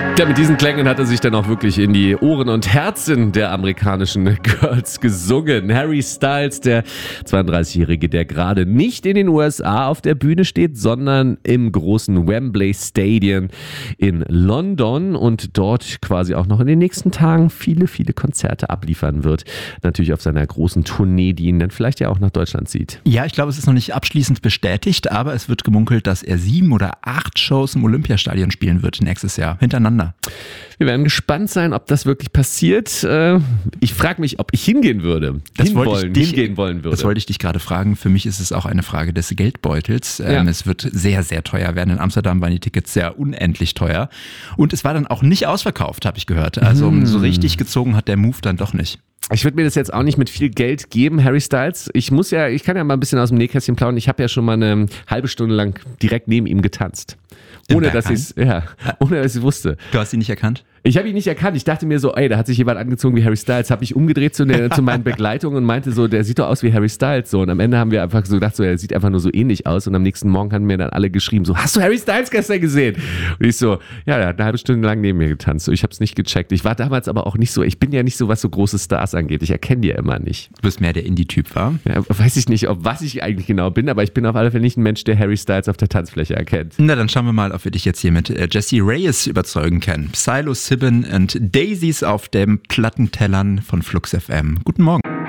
Ja, mit diesen Klängen hat er sich dann auch wirklich in die Ohren und Herzen der amerikanischen Girls gesungen. Harry Styles, der 32-Jährige, der gerade nicht in den USA auf der Bühne steht, sondern im großen Wembley Stadium in London und dort quasi auch noch in den nächsten Tagen viele, viele Konzerte abliefern wird. Natürlich auf seiner großen Tournee, die ihn dann vielleicht ja auch nach Deutschland zieht. Ja, ich glaube, es ist noch nicht abschließend bestätigt, aber es wird gemunkelt, dass er 7 oder 8 Shows im Olympiastadion spielen wird nächstes Jahr, hintereinander. Wir werden gespannt sein, ob das wirklich passiert. Ich frage mich, ob ich hingehen würde. Hingehen wollen würde. Das wollte ich dich gerade fragen. Für mich ist es auch eine Frage des Geldbeutels. Ja. Es wird sehr, sehr teuer werden. In Amsterdam waren die Tickets sehr unendlich teuer. Und es war dann auch nicht ausverkauft, habe ich gehört. Also so richtig gezogen hat der Move dann doch nicht. Ich würde mir das jetzt auch nicht mit viel Geld geben, Harry Styles. Ich kann ja mal ein bisschen aus dem Nähkästchen plaudern. Ich habe ja schon mal eine halbe Stunde lang direkt neben ihm getanzt. Ohne dass ich es wusste. Du hast ihn nicht erkannt? Ich habe ihn nicht erkannt. Ich dachte mir so, da hat sich jemand angezogen wie Harry Styles. Habe ich umgedreht zu meinen Begleitungen und meinte so, der sieht doch aus wie Harry Styles. So. Und am Ende haben wir einfach so gedacht, so, er sieht einfach nur so ähnlich aus. Und am nächsten Morgen haben mir dann alle geschrieben, so, hast du Harry Styles gestern gesehen? Und ich so, ja, der hat eine halbe Stunde lang neben mir getanzt. So, ich habe es nicht gecheckt. Ich war damals aber auch nicht so, ich bin ja nicht so, was so große Stars angeht. Ich erkenne die ja immer nicht. Du bist mehr der Indie-Typ, wa? Ja, weiß ich nicht, was ich eigentlich genau bin, aber ich bin auf alle Fälle nicht ein Mensch, der Harry Styles auf der Tanzfläche erkennt. Na, dann schauen wir mal, ob wir dich jetzt hier mit Jessie Reyes überzeugen können. Psilocybin und Daisies auf den Plattentellern von Flux FM. Guten Morgen.